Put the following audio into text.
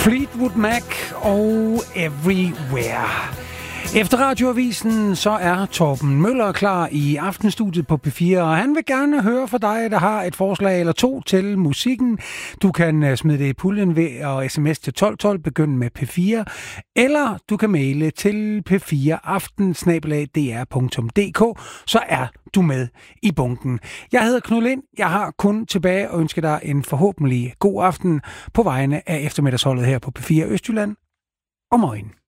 Fleetwood Mac og Everywhere. Efter radioavisen, så er Torben Møller klar i aftenstudiet på P4, og han vil gerne høre fra dig, der har et forslag eller to til musikken. Du kan smide det i puljen ved at sms til 1212, begynde med P4, eller du kan maile til p4aften@dr.dk, så er du med i bunken. Jeg hedder Knud Lind. Jeg har kun tilbage og ønsker dig en forhåbentlig god aften på vegne af eftermiddagsholdet her på P4 Østjylland. Og morgen.